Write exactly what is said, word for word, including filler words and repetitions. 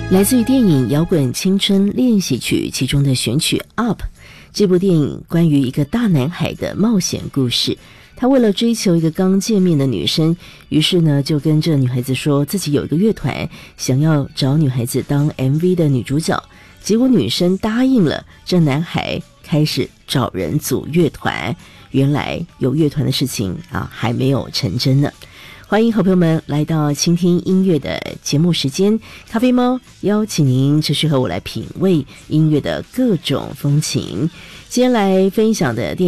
来自于电影《摇滚青春练习曲》其中的选曲 Up。 这部电影关于一个大男孩的冒险故事，他为了追求一个刚见面的女生，于是呢就跟这女孩子说自己有一个乐团，想要找女孩子当 M V 的女主角，结果女生答应了，这男孩开始找人组乐团，原来有乐团的事情啊还没有成真呢。欢迎好朋友们来到倾听音乐的节目时间，咖啡猫邀请您持续和我来品味音乐的各种风情。今天来分享的电影